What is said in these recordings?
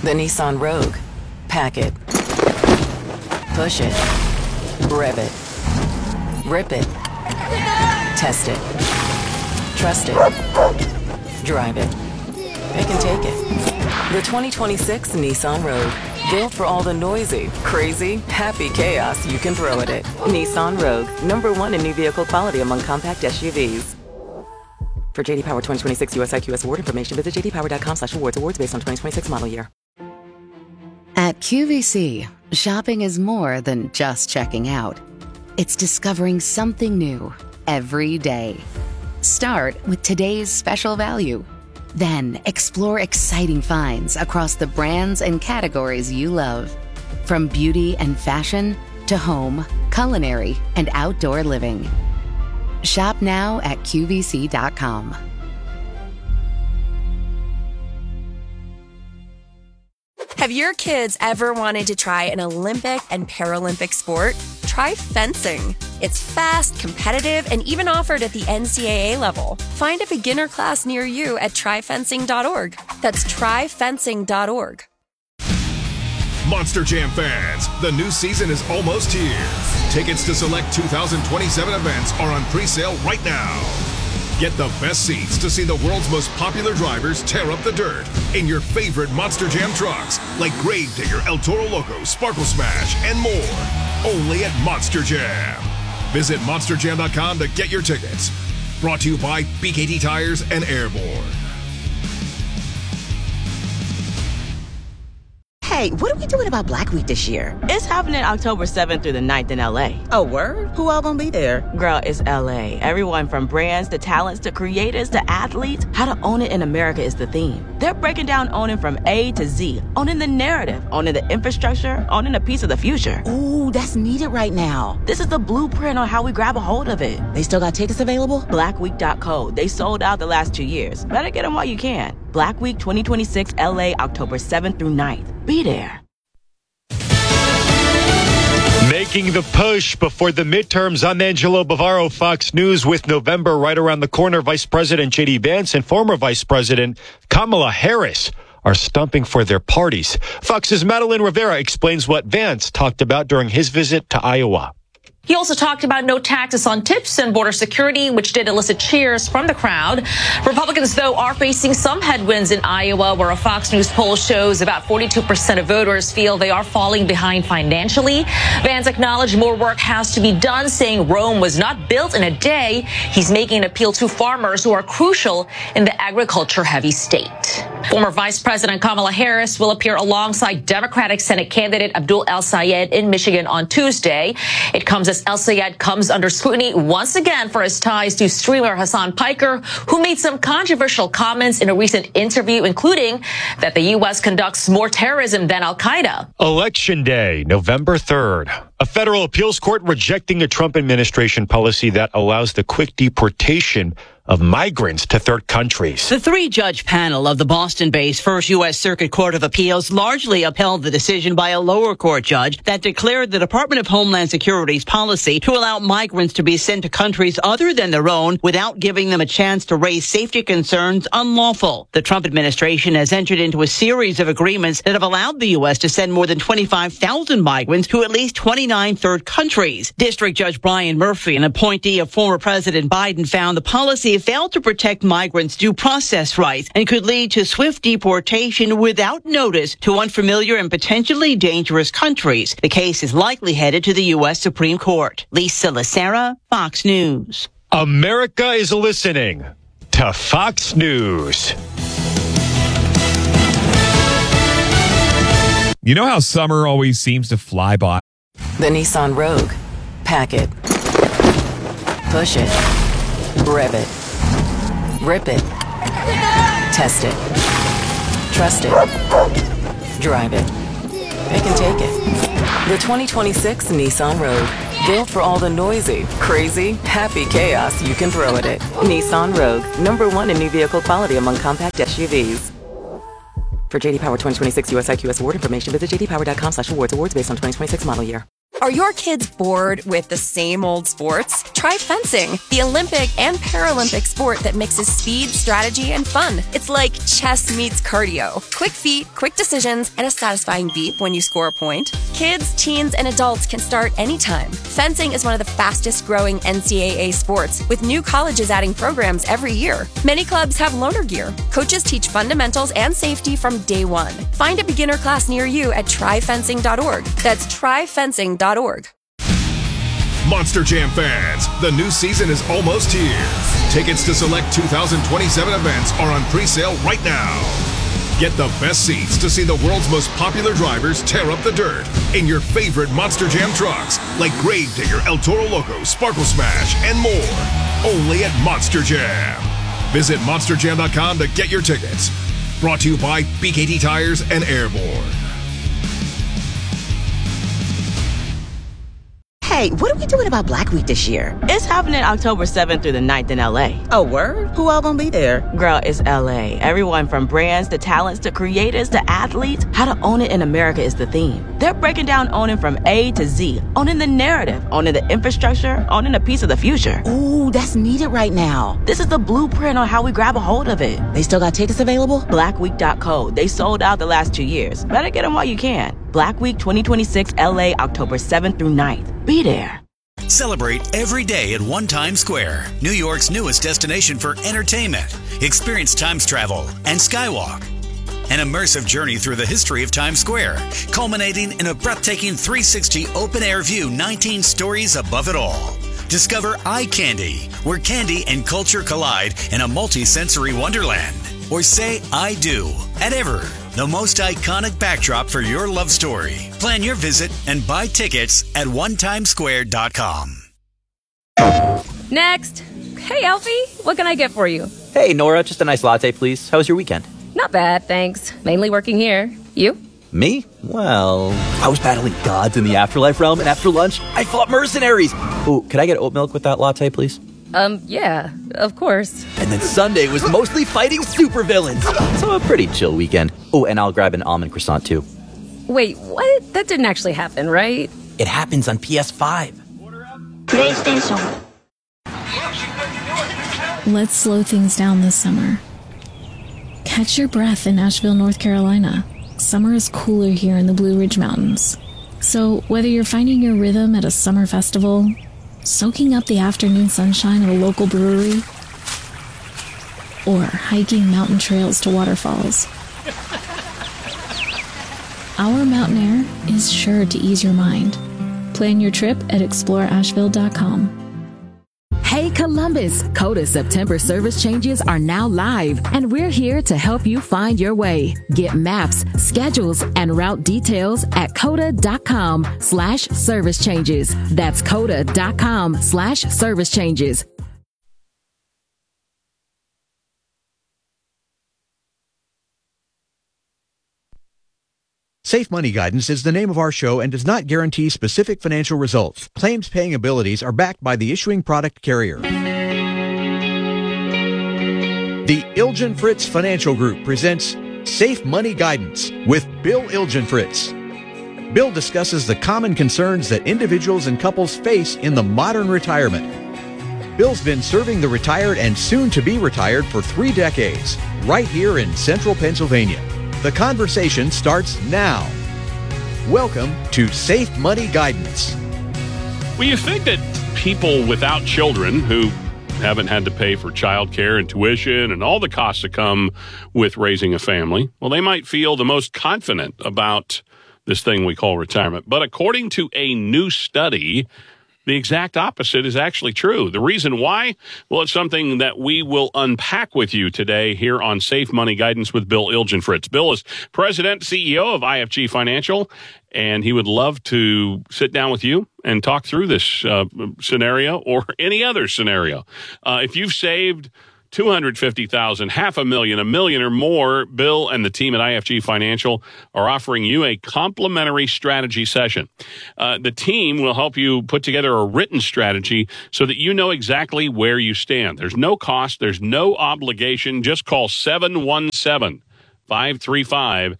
The Nissan Rogue. Pack it. Push it. Rev it. Rip it. Test it. Trust it. Drive it. Pick and take it. The 2026 Nissan Rogue. Built for all the noisy, crazy, happy chaos you can throw at it. Nissan Rogue. #1 in new vehicle quality among compact SUVs. For JD Power 2026 US IQS award information, visit jdpower.com/awards. Awards based on 2026 model year. At QVC, shopping is more than just checking out. It's discovering something new every day. Start with today's special value. Then explore exciting finds across the brands and categories you love. From beauty and fashion to home, culinary, and outdoor living. Shop now at QVC.com. Have your kids ever wanted to try an Olympic and Paralympic sport? Try fencing. It's fast, competitive, and even offered at the NCAA level. Find a beginner class near you at tryfencing.org. That's tryfencing.org. Monster Jam fans, the new season is almost here. Tickets to select 2027 events are on pre-sale right now. Get the best seats to see the world's most popular drivers tear up the dirt in your favorite Monster Jam trucks like Gravedigger, El Toro Loco, Sparkle Smash, and more. Only at Monster Jam. Visit monsterjam.com to get your tickets. Brought to you by BKT Tires and Airborne. Hey, what are we doing about Black Week this year? It's happening October 7th through the 9th in LA. Oh, word? Who all gonna be there? Girl, it's LA. Everyone from brands to talents to creators to athletes. How to own it in America is the theme. They're breaking down owning from A to Z. Owning the narrative, owning the infrastructure, owning a piece of the future. Ooh, that's needed right now. This is the blueprint on how we grab a hold of it. They still got tickets available? Blackweek.co. They sold out the last 2 years. Better get them while you can. Black Week 2026 LA, October 7th through 9th. Be there. Making the push before the midterms. I'm Angelo Bavaro, Fox News. With November right around the corner, Vice President J.D. Vance and former Vice President Kamala Harris are stumping for their parties. Fox's Madeline Rivera explains what Vance talked about during his visit to Iowa. He also talked about no taxes on tips and border security, which did elicit cheers from the crowd. Republicans, though, are facing some headwinds in Iowa, where a Fox News poll shows about 42% of voters feel they are falling behind financially. Vance acknowledged more work has to be done, saying Rome was not built in a day. He's making an appeal to farmers who are crucial in the agriculture-heavy state. Former Vice President Kamala Harris will appear alongside Democratic Senate candidate Abdul El-Sayed in Michigan on Tuesday. It comes as El-Sayed comes under scrutiny once again for his ties to streamer Hassan Piker, who made some controversial comments in a recent interview, including that the U.S. conducts more terrorism than Al-Qaeda. Election Day, November 3rd. A federal appeals court rejecting a Trump administration policy that allows the quick deportation of migrants to third countries. The three-judge panel of the Boston-based First U.S. Circuit Court of Appeals largely upheld the decision by a lower court judge that declared the Department of Homeland Security's policy to allow migrants to be sent to countries other than their own without giving them a chance to raise safety concerns unlawful. The Trump administration has entered into a series of agreements that have allowed the U.S. to send more than 25,000 migrants to at least 29 third countries. District Judge Brian Murphy, an appointee of former President Biden, found the policy failed to protect migrants' due process rights and could lead to swift deportation without notice to unfamiliar and potentially dangerous countries. The case is likely headed to the U.S. Supreme Court. Lisa Lacera, Fox News. America is listening to Fox News. You know how summer always seems to fly by? The Nissan Rogue. Pack it. Push it. Rev it. Rip it. Test it. Trust it. Drive it. Pick and take it. The 2026 Nissan Rogue. Built for all the noisy, crazy, happy chaos you can throw at it. Nissan Rogue. #1 in new vehicle quality among compact SUVs. For JD Power 2026 US IQS award information, visit jdpower.com/awards. Awards based on 2026 model year. Are your kids bored with the same old sports? Try fencing, the Olympic and Paralympic sport that mixes speed, strategy, and fun. It's like chess meets cardio. Quick feet, quick decisions, and a satisfying beep when you score a point. Kids, teens, and adults can start anytime. Fencing is one of the fastest growing NCAA sports, with new colleges adding programs every year. Many clubs have loaner gear. Coaches teach fundamentals and safety from day one. Find a beginner class near you at tryfencing.org. That's tryfencing.org. Monster Jam fans, the new season is almost here. Tickets to select 2027 events are on pre-sale right now. Get the best seats to see the world's most popular drivers tear up the dirt in your favorite Monster Jam trucks, like Gravedigger, El Toro Loco, Sparkle Smash, and more. Only at Monster Jam. Visit monsterjam.com to get your tickets. Brought to you by BKT Tires and Airborne. Hey, what are we doing about Black Week this year? It's happening October 7th through the 9th in LA. Oh, word? Who all gonna be there? Girl, it's LA. Everyone from brands to talents to creators to athletes. How to own it in America is the theme. They're breaking down owning from A to Z. Owning the narrative, owning the infrastructure, owning a piece of the future. Ooh, that's needed right now. This is the blueprint on how we grab a hold of it. They still got tickets available? Blackweek.co. They sold out the last 2 years. Better get them while you can. Black Week 2026 LA, October 7th through 9th. Be there. Celebrate every day at One Times Square, New York's newest destination for entertainment. Experience Times travel and Skywalk. An immersive journey through the history of Times Square, culminating in a breathtaking 360 open-air view 19 stories above it all. Discover Eye Candy, where candy and culture collide in a multi-sensory wonderland. Or say I do at Ever, the most iconic backdrop for your love story. Plan your visit and buy tickets at onetimesquare.com. Next. Hey, Alfie, what can I get for you? Hey, Nora, just a nice latte, please. How was your weekend? Not bad, thanks. Mainly working here. You? Me? Well, I was battling gods in the afterlife realm, and after lunch, I fought mercenaries. Ooh, could I get oat milk with that latte, please? Yeah, of course. And then Sunday was mostly fighting supervillains. So a pretty chill weekend. Oh, and I'll grab an almond croissant, too. Wait, what? That didn't actually happen, right? It happens on PS5. PlayStation. Let's slow things down this summer. Catch your breath in Asheville, North Carolina. Summer is cooler here in the Blue Ridge Mountains. So whether you're finding your rhythm at a summer festival, soaking up the afternoon sunshine at a local brewery, or hiking mountain trails to waterfalls, our mountain air is sure to ease your mind. Plan your trip at exploreasheville.com. Hey Columbus, Coda September service changes are now live, and we're here to help you find your way. Get maps, schedules, and route details at coda.com/service changes. That's coda.com/service changes. Safe Money Guidance is the name of our show and does not guarantee specific financial results. Claims paying abilities are backed by the issuing product carrier. The Ilgen-Fritz Financial Group presents Safe Money Guidance with Bill Ilgen-Fritz. Bill discusses the common concerns that individuals and couples face in the modern retirement. Bill's been serving the retired and soon to be retired for 3 decades, right here in central Pennsylvania. The conversation starts now. Welcome to Safe Money Guidance. Well, you think that people without children who haven't had to pay for childcare and tuition and all the costs that come with raising a family, well, they might feel the most confident about this thing we call retirement. But according to a new study, the exact opposite is actually true. The reason why? Well, it's something that we will unpack with you today here on Safe Money Guidance with Bill Ilgen-Fritz. Bill is President, CEO of IFG Financial, and he would love to sit down with you and talk through this scenario or any other scenario. If you've saved $250,000, $500,000, $1 million or more, Bill and the team at IFG Financial are offering you a complimentary strategy session. The team will help you put together a written strategy so that you know exactly where you stand. There's no cost. There's no obligation. Just call 717-535-8800.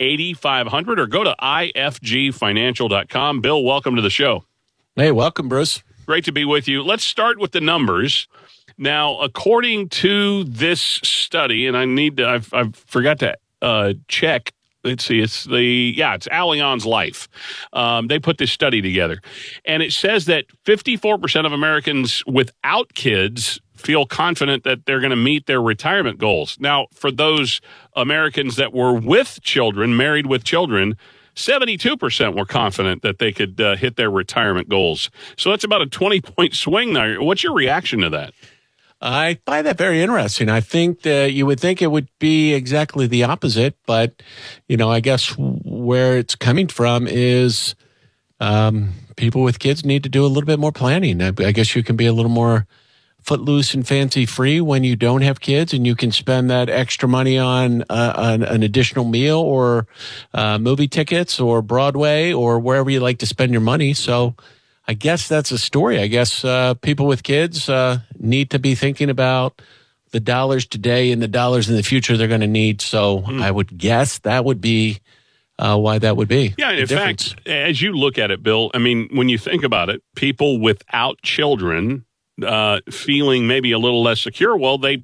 8500 or go to ifgfinancial.com. Bill, welcome to the show. Hey, welcome, Bruce. Great to be with you. Let's start with the numbers. Now, according to this study, and I forgot to check. Let's see. It's Allianz Life. They put this study together, and it says that 54% of Americans without kids feel confident that they're going to meet their retirement goals. Now, for those Americans that were with children, married with children, 72% were confident that they could hit their retirement goals. So that's about a 20-point swing there. What's your reaction to that? I find that very interesting. I think that you would think it would be exactly the opposite, but, I guess where it's coming from is people with kids need to do a little bit more planning. I guess you can be a little more footloose and fancy free when you don't have kids, and you can spend that extra money on an additional meal or movie tickets or Broadway or wherever you like to spend your money. So I guess that's a story. I guess people with kids need to be thinking about the dollars today and the dollars in the future they're going to need. So I would guess that would be why that would be. Yeah, in fact, as you look at it, Bill, I mean, when you think about it, people without children feeling maybe a little less secure, well, they,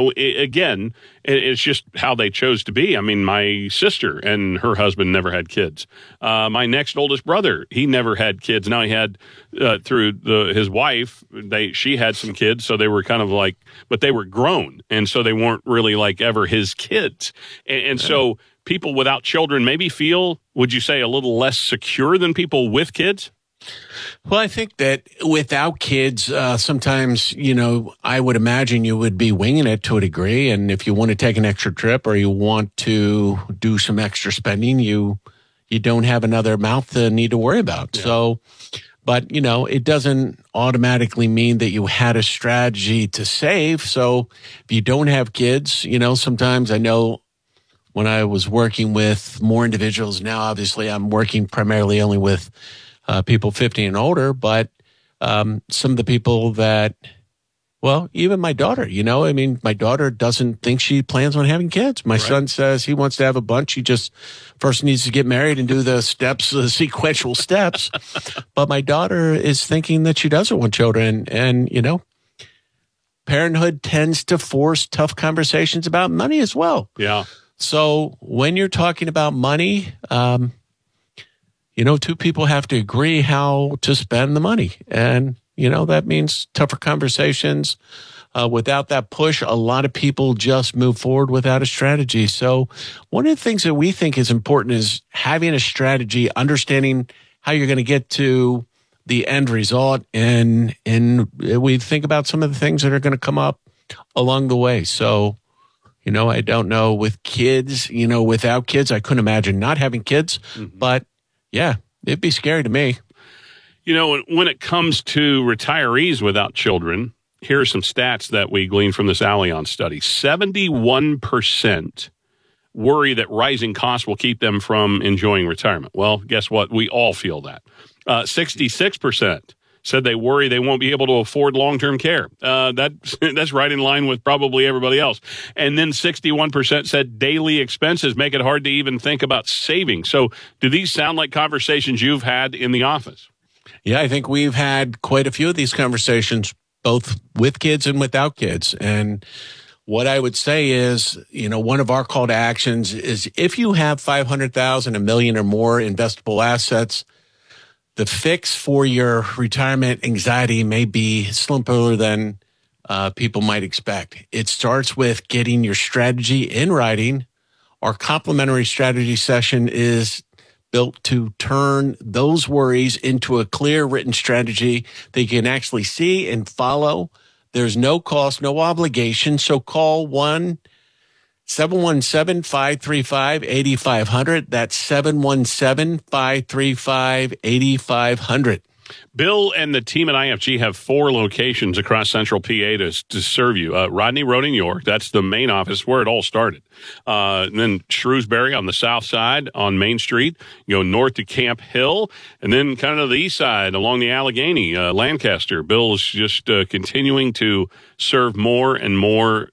it's just how they chose to be. I mean, my sister and her husband never had kids. My next oldest brother, he never had kids. Now he had, through his wife, she had some kids, so they were kind of like, but they were grown, and so they weren't really like ever his kids. And so people without children maybe feel, would you say, a little less secure than people with kids? Well, I think that without kids, sometimes, I would imagine you would be winging it to a degree. And if you want to take an extra trip or you want to do some extra spending, you don't have another mouth to need to worry about. Yeah. So, but, it doesn't automatically mean that you had a strategy to save. So if you don't have kids, sometimes I know when I was working with more individuals, now obviously I'm working primarily only with people 50 and older, but some of the people that, well, even my daughter, my daughter doesn't think she plans on having kids. My son says he wants to have a bunch. He just first needs to get married and do the sequential steps. But my daughter is thinking that she doesn't want children. And, parenthood tends to force tough conversations about money as well. Yeah. So when you're talking about money, two people have to agree how to spend the money. And, that means tougher conversations. Without that push, a lot of people just move forward without a strategy. So one of the things that we think is important is having a strategy, understanding how you're going to get to the end result. And we think about some of the things that are going to come up along the way. So, I don't know with kids, without kids, I couldn't imagine not having kids, but yeah, it'd be scary to me. When it comes to retirees without children, here are some stats that we gleaned from this Allianz study. 71% worry that rising costs will keep them from enjoying retirement. Well, guess what? We all feel that. 66% said they worry they won't be able to afford long-term care. That's right in line with probably everybody else. And then 61% said daily expenses make it hard to even think about saving. So do these sound like conversations you've had in the office? Yeah, I think we've had quite a few of these conversations, both with kids and without kids. And what I would say is, one of our call to actions is if you have $500,000, $1 million or more investable assets, the fix for your retirement anxiety may be simpler than people might expect. It starts with getting your strategy in writing. Our complimentary strategy session is built to turn those worries into a clear written strategy that you can actually see and follow. There's no cost, no obligation. So call 1-717-535-8500. That's 717-535-8500. Bill and the team at IFG have 4 locations across central PA to serve you. Rodney Road in York, that's the main office where it all started. And then Shrewsbury on the south side on Main Street. You go north to Camp Hill, and then kind of the east side along the Allegheny, Lancaster. Bill's just continuing to serve more and more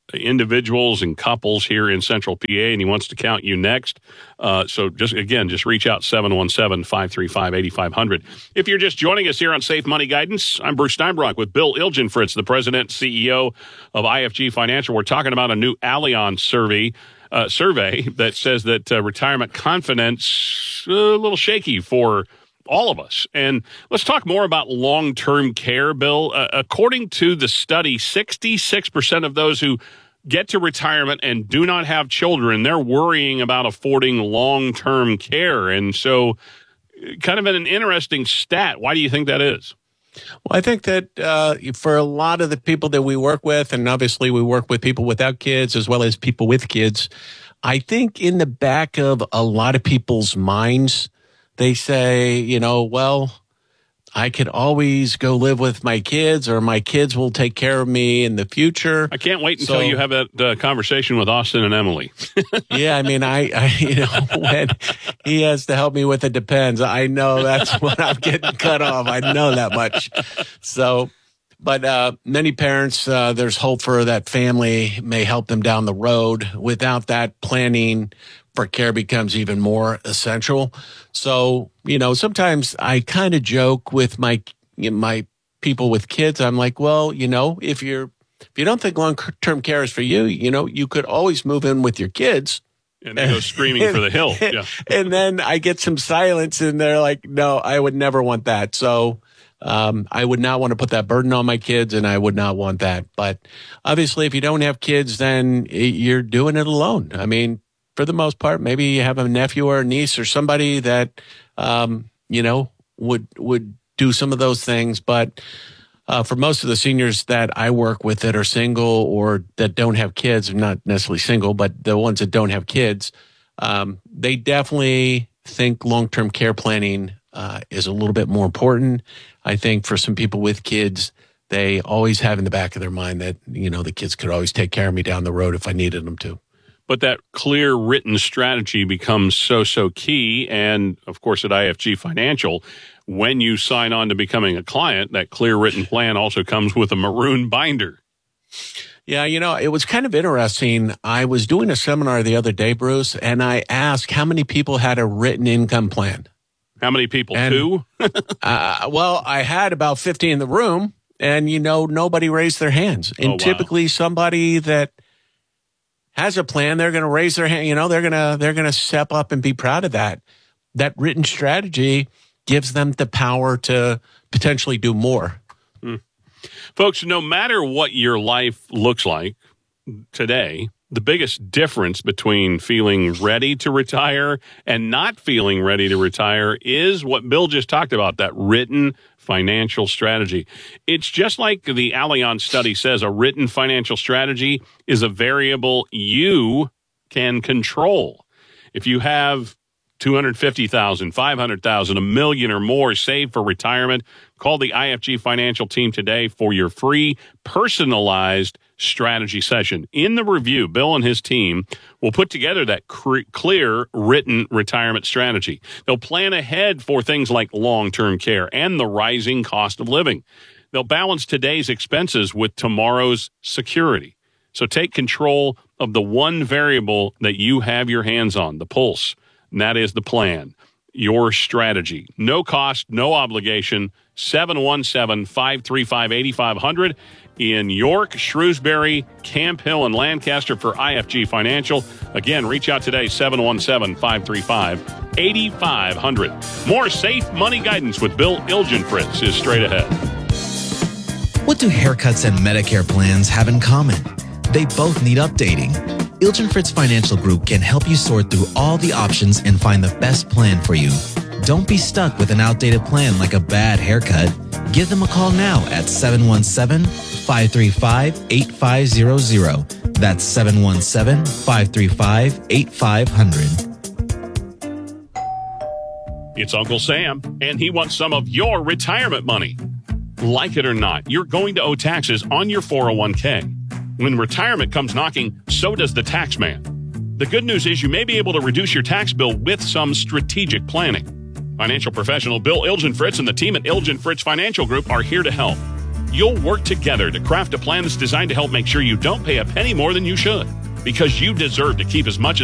individuals and couples here in Central PA, and he wants to count you next. So just reach out, 717-535-8500. If you're just joining us here on Safe Money Guidance, I'm Bruce Steinbrock with Bill Ilgenfritz, the president, CEO of IFG Financial. We're talking about a new Allianz survey that says that retirement confidence a little shaky for all of us. And let's talk more about long-term care, Bill. According to the study, 66% of those who get to retirement and do not have children, they're worrying about affording long-term care. And so kind of an interesting stat. Why do you think that is? Well, I think that for a lot of the people that we work with, and obviously we work with people without kids as well as people with kids, I think in the back of a lot of people's minds, they say, well, I could always go live with my kids, or my kids will take care of me in the future. I can't wait until you have that conversation with Austin and Emily. Yeah, I mean, I when he has to help me with it depends. I know that's when I'm getting cut off. I know that much. So, but many parents, there's hope for that family may help them down the road. Without that, planning for care becomes even more essential. So, sometimes I kind of joke with my people with kids. I'm like, well, if you don't think long-term care is for you, you could always move in with your kids. And they go screaming for the hill. Yeah. And then I get some silence and they're like, no, I would never want that. So I would not want to put that burden on my kids, and I would not want that. But obviously, if you don't have kids, then you're doing it alone. I mean, for the most part, maybe you have a nephew or a niece or somebody that, would do some of those things. But for most of the seniors that I work with that are single or that don't have kids, not necessarily single, but the ones that don't have kids, they definitely think long-term care planning is a little bit more important. I think for some people with kids, they always have in the back of their mind that, the kids could always take care of me down the road if I needed them to. But that clear written strategy becomes so key. And of course, at IFG Financial, when you sign on to becoming a client, that clear written plan also comes with a maroon binder. Yeah, it was kind of interesting. I was doing a seminar the other day, Bruce, and I asked how many people had a written income plan. How many people? And, 2? Well, I had about 50 in the room, and nobody raised their hands. And typically somebody that has a plan, they're going to raise their hand. They're going to step up and be proud of that. That written strategy gives them the power to potentially do more. Folks, no matter what your life looks like today, the biggest difference between feeling ready to retire and not feeling ready to retire is what Bill just talked about, that written financial strategy. It's just like the Allianz study says, a written financial strategy is a variable you can control. If you have $250,000, $500,000, $1 million or more saved for retirement, call the IFG Financial team today for your free personalized strategy session. In the review, Bill and his team will put together that clear written retirement strategy. They'll plan ahead for things like long-term care and the rising cost of living. They'll balance today's expenses with tomorrow's security. So take control of the one variable that you have your hands on, the pulse. And that is the plan, your strategy. No cost, no obligation. 717-535-8500 in York, Shrewsbury, Camp Hill, and Lancaster for IFG Financial. Again, reach out today, 717-535-8500. More Safe Money Guidance with Bill Ilgenfritz is straight ahead. What do haircuts and Medicare plans have in common? They both need updating. Ilgenfritz Financial Group can help you sort through all the options and find the best plan for you. Don't be stuck with an outdated plan like a bad haircut. Give them a call now at 717-535-8500. That's 717-535-8500. It's Uncle Sam, and he wants some of your retirement money. Like it or not, you're going to owe taxes on your 401k. When retirement comes knocking, so does the tax man. The good news is you may be able to reduce your tax bill with some strategic planning. Financial professional Bill Ilgenfritz and the team at Ilgenfritz Financial Group are here to help. you'll work together to craft a plan that's designed to help make sure you don't pay a penny more than you should, because you deserve to keep as much as